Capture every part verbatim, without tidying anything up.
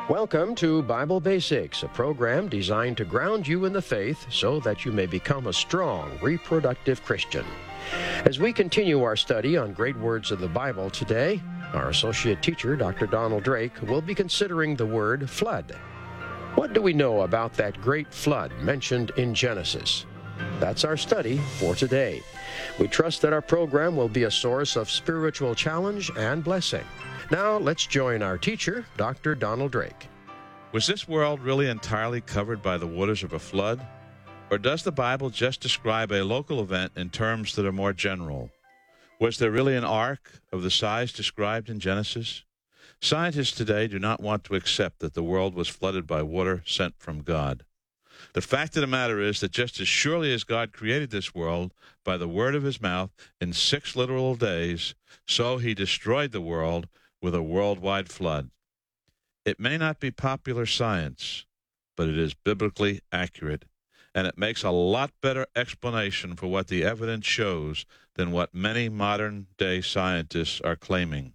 Welcome to Bible Basics, a program designed to ground you in the faith so that you may become a strong, reproductive Christian. As we continue our study on great words of the Bible today, our associate teacher, Doctor Donald Drake, will be considering the word flood. What do we know about that great flood mentioned in Genesis? That's our study for today. We trust that our program will be a source of spiritual challenge and blessing. Now, let's join our teacher, Doctor Donald Drake. Was this world really entirely covered by the waters of a flood? Or does the Bible just describe a local event in terms that are more general? Was there really an ark of the size described in Genesis? Scientists today do not want to accept that the world was flooded by water sent from God. The fact of the matter is that just as surely as God created this world by the word of his mouth in six literal days, so he destroyed the world with a worldwide flood. It may not be popular science, but it is biblically accurate, and it makes a lot better explanation for what the evidence shows than what many modern-day scientists are claiming.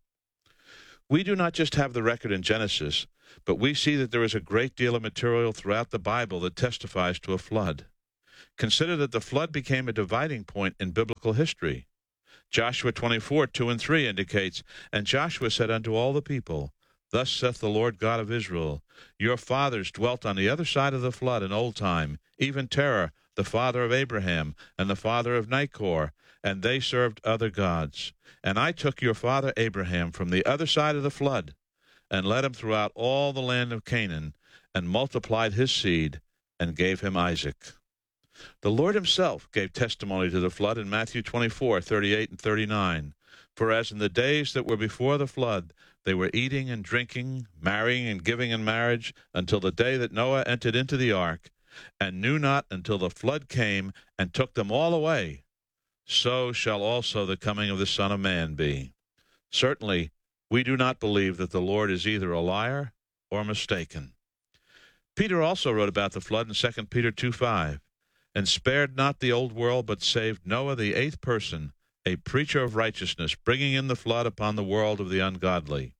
We do not just have the record in Genesis, but we see that there is a great deal of material throughout the Bible that testifies to a flood. Consider that the flood became a dividing point in biblical history. Joshua twenty-four, two and three indicates, "And Joshua said unto all the people, Thus saith the Lord God of Israel, Your fathers dwelt on the other side of the flood in old time, even Terah, the father of Abraham, and the father of Nachor, and they served other gods. And I took your father Abraham from the other side of the flood, and led him throughout all the land of Canaan, and multiplied his seed, and gave him Isaac." The Lord himself gave testimony to the flood in Matthew twenty-four, thirty-eight and thirty-nine. "For as in the days that were before the flood, they were eating and drinking, marrying and giving in marriage, until the day that Noah entered into the ark, and knew not until the flood came and took them all away, so shall also the coming of the Son of Man be." Certainly, we do not believe that the Lord is either a liar or mistaken. Peter also wrote about the flood in Second Peter two five. "And spared not the old world, but saved Noah the eighth person, a preacher of righteousness, bringing in the flood upon the world of the ungodly."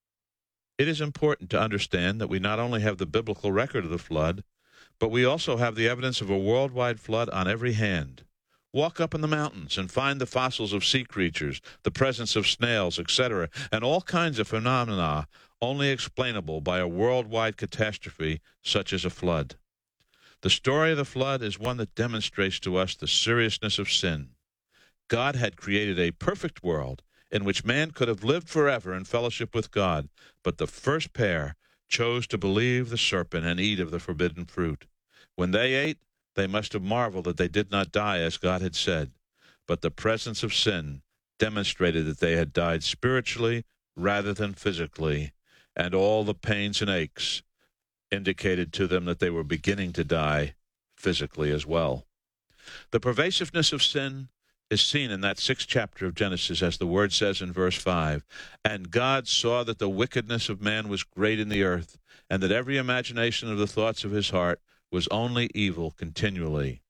It is important to understand that we not only have the biblical record of the flood, but we also have the evidence of a worldwide flood on every hand. Walk up in the mountains and find the fossils of sea creatures, the presence of snails, et cetera, and all kinds of phenomena only explainable by a worldwide catastrophe such as a flood. The story of the flood is one that demonstrates to us the seriousness of sin. God had created a perfect world in which man could have lived forever in fellowship with God, but the first pair chose to believe the serpent and eat of the forbidden fruit. When they ate, they must have marveled that they did not die as God had said, but the presence of sin demonstrated that they had died spiritually rather than physically, and all the pains and aches indicated to them that they were beginning to die physically as well. The pervasiveness of sin is seen in that sixth chapter of Genesis, as the word says in verse five, "And God saw that the wickedness of man was great in the earth, and that every imagination of the thoughts of his heart was only evil continually."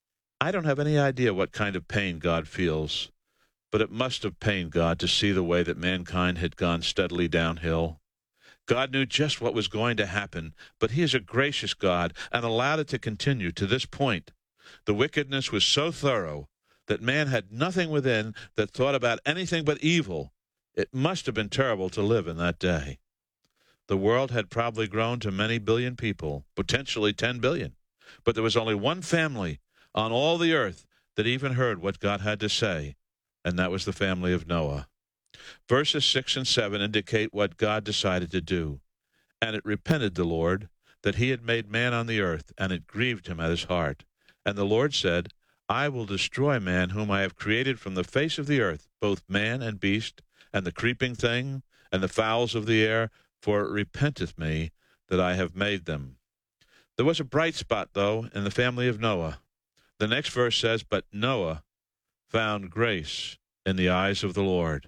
I don't have any idea what kind of pain God feels, but it must have pained God to see the way that mankind had gone steadily downhill. God knew just what was going to happen, but he is a gracious God and allowed it to continue to this point. The wickedness was so thorough that man had nothing within that thought about anything but evil. It must have been terrible to live in that day. The world had probably grown to many billion people, potentially ten billion, but there was only one family on all the earth that even heard what God had to say, and that was the family of Noah. Verses six and seven indicate what God decided to do. "And it repented the Lord that he had made man on the earth, and it grieved him at his heart. And the Lord said, I will destroy man whom I have created from the face of the earth, both man and beast, and the creeping thing, and the fowls of the air, for it repenteth me that I have made them." There was a bright spot, though, in the family of Noah. The next verse says, "But Noah found grace in the eyes of the Lord."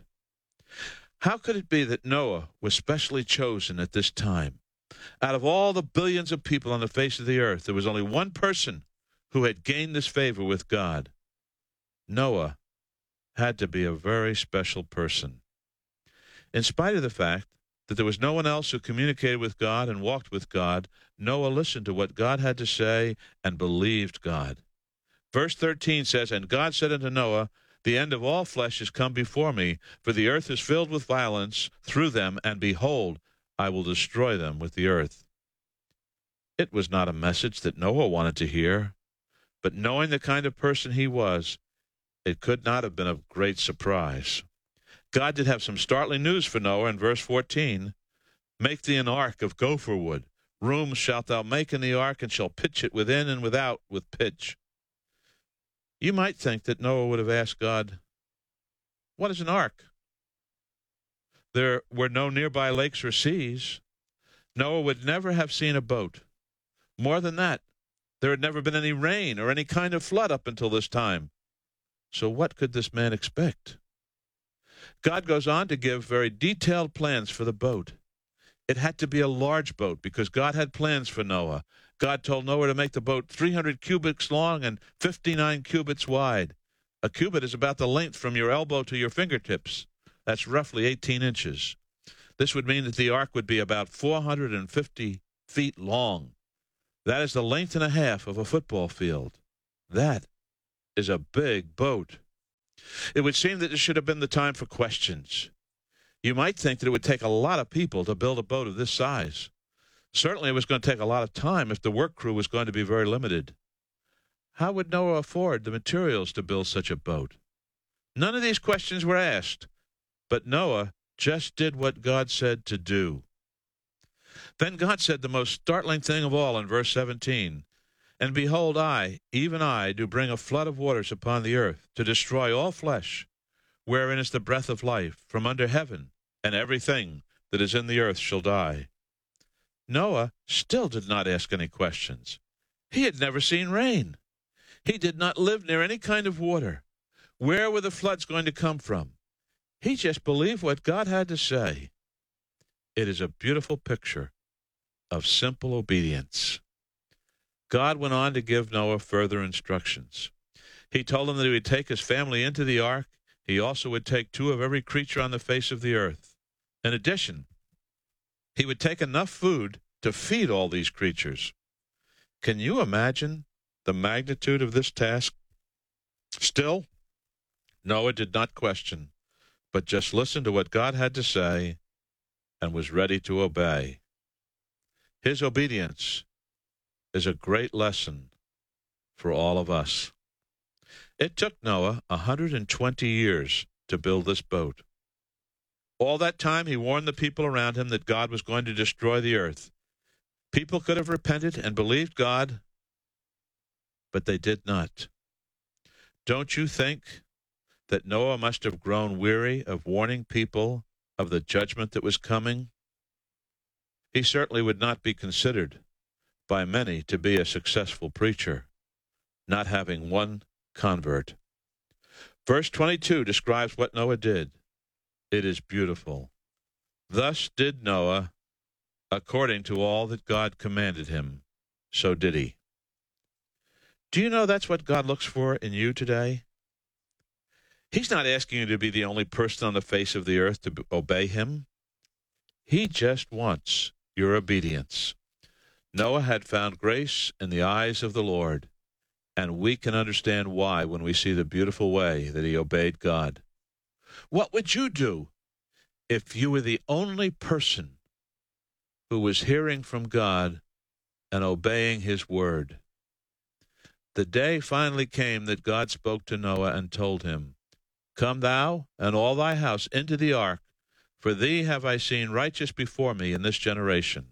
How could it be that Noah was specially chosen at this time? Out of all the billions of people on the face of the earth, there was only one person who had gained this favor with God. Noah had to be a very special person. In spite of the fact that there was no one else who communicated with God and walked with God, Noah listened to what God had to say and believed God. Verse thirteen says, "And God said unto Noah, The end of all flesh is come before me, for the earth is filled with violence through them, and behold, I will destroy them with the earth." It was not a message that Noah wanted to hear, but knowing the kind of person he was, it could not have been a great surprise. God did have some startling news for Noah in verse fourteen. "Make thee an ark of gopher wood. Rooms shalt thou make in the ark, and shall pitch it within and without with pitch." You might think that Noah would have asked God, "What is an ark?" There were no nearby lakes or seas. Noah would never have seen a boat. More than that, there had never been any rain or any kind of flood up until this time. So what could this man expect? God goes on to give very detailed plans for the boat. It had to be a large boat because God had plans for Noah. God told Noah to make the boat three hundred cubits long and fifty-nine cubits wide. A cubit is about the length from your elbow to your fingertips. That's roughly eighteen inches. This would mean that the ark would be about four hundred fifty feet long. That is the length and a half of a football field. That is a big boat. It would seem that this should have been the time for questions. You might think that it would take a lot of people to build a boat of this size. Certainly it was going to take a lot of time if the work crew was going to be very limited. How would Noah afford the materials to build such a boat? None of these questions were asked, but Noah just did what God said to do. Then God said the most startling thing of all in verse seventeen, "And behold, I, even I, do bring a flood of waters upon the earth, to destroy all flesh, wherein is the breath of life, from under heaven, and everything that is in the earth shall die." Noah still did not ask any questions. He had never seen rain. He did not live near any kind of water. Where were the floods going to come from? He just believed what God had to say. It is a beautiful picture of simple obedience. God went on to give Noah further instructions. He told him that he would take his family into the ark. He also would take two of every creature on the face of the earth. In addition, he would take enough food to feed all these creatures. Can you imagine the magnitude of this task? Still, Noah did not question, but just listened to what God had to say and was ready to obey. His obedience is a great lesson for all of us. It took Noah one hundred twenty years to build this boat. All that time, he warned the people around him that God was going to destroy the earth. People could have repented and believed God, but they did not. Don't you think that Noah must have grown weary of warning people of the judgment that was coming? He certainly would not be considered by many to be a successful preacher, not having one convert. Verse twenty-two describes what Noah did. It is beautiful. Thus did Noah, according to all that God commanded him, so did he. Do you know that's what God looks for in you today? He's not asking you to be the only person on the face of the earth to obey him. He just wants your obedience. Noah had found grace in the eyes of the Lord, and we can understand why when we see the beautiful way that he obeyed God. What would you do if you were the only person who was hearing from God and obeying his word? The day finally came that God spoke to Noah and told him, "Come thou and all thy house into the ark, for thee have I seen righteous before me in this generation."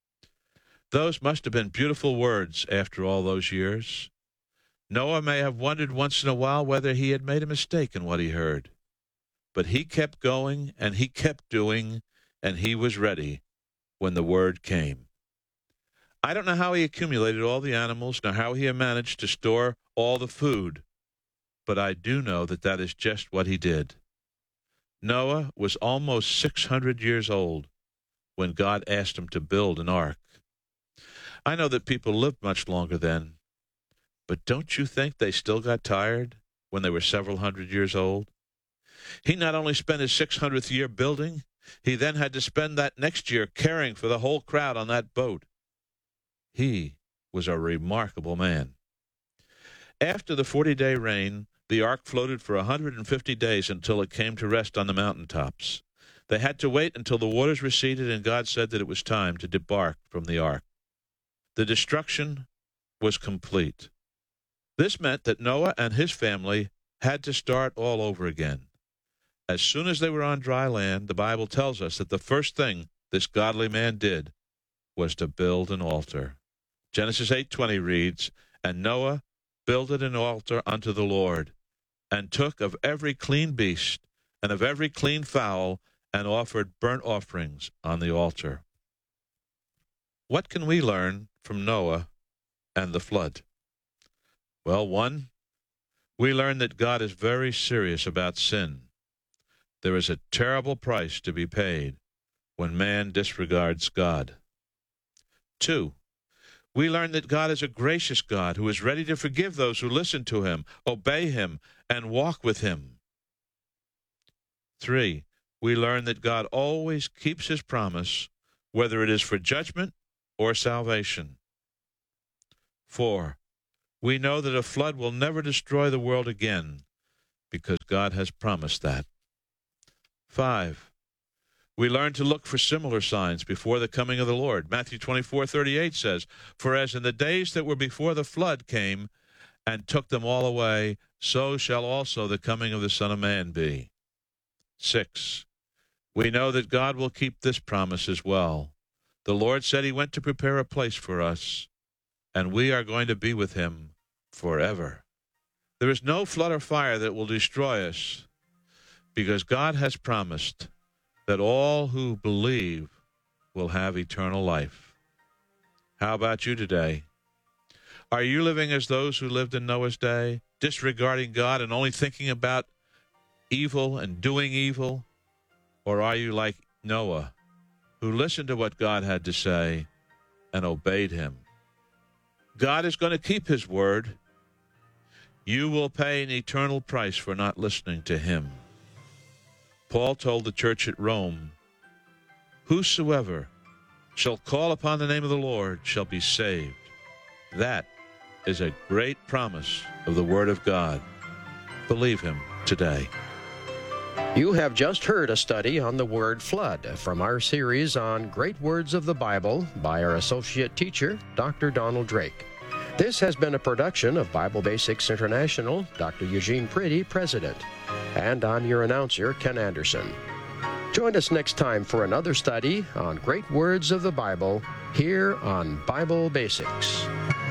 Those must have been beautiful words after all those years. Noah may have wondered once in a while whether he had made a mistake in what he heard. But he kept going, and he kept doing, and he was ready when the word came. I don't know how he accumulated all the animals, nor how he managed to store all the food, but I do know that that is just what he did. Noah was almost six hundred years old when God asked him to build an ark. I know that people lived much longer then, but don't you think they still got tired when they were several hundred years old? He not only spent his six hundredth year building, He then had to spend that next year caring for the whole crowd on that boat. He was a remarkable man. After the forty-day rain, the ark floated for one hundred fifty days until it came to rest on the mountaintops. They had to wait until the waters receded, and God said that it was time to debark from the ark. The destruction was complete. This meant that Noah and his family had to start all over again. As soon as they were on dry land, the Bible tells us that the first thing this godly man did was to build an altar. Genesis eight twenty reads, "And Noah builded an altar unto the Lord, and took of every clean beast and of every clean fowl, and offered burnt offerings on the altar." What can we learn from Noah and the flood? Well, one, we learn that God is very serious about sin. There is a terrible price to be paid when man disregards God. Two, we learn that God is a gracious God who is ready to forgive those who listen to him, obey him, and walk with him. Three, we learn that God always keeps his promise, whether it is for judgment or salvation. Four, we know that a flood will never destroy the world again because God has promised that. Five, we learn to look for similar signs before the coming of the Lord. Matthew twenty-four thirty-eight says, "For as in the days that were before the flood came and took them all away, so shall also the coming of the Son of Man be." Six, we know that God will keep this promise as well. The Lord said he went to prepare a place for us, and we are going to be with him forever. There is no flood or fire that will destroy us, because God has promised that all who believe will have eternal life. How about you today? Are you living as those who lived in Noah's day, disregarding God and only thinking about evil and doing evil? Or are you like Noah, who listened to what God had to say and obeyed him? God is going to keep his word. You will pay an eternal price for not listening to him. Paul told the church at Rome, "Whosoever shall call upon the name of the Lord shall be saved." That is a great promise of the Word of God. Believe him today. You have just heard a study on the word flood from our series on Great Words of the Bible by our associate teacher, Doctor Donald Drake. This has been a production of Bible Basics International, Doctor Eugene Pretty, President. And I'm your announcer, Ken Anderson. Join us next time for another study on Great Words of the Bible here on Bible Basics.